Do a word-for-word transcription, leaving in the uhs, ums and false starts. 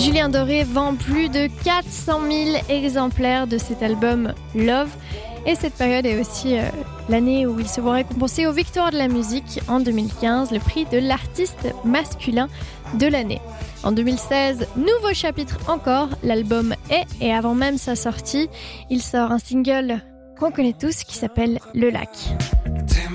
Julien Doré vend plus de quatre cent mille exemplaires de cet album Love. Et cette période est aussi euh, l'année où il se voit récompensé aux Victoires de la musique en deux mille quinze, le prix de l'artiste masculin de l'année. En deux mille seize, nouveau chapitre encore, l'album est, et avant même sa sortie, il sort un single qu'on connaît tous qui s'appelle Le Lac.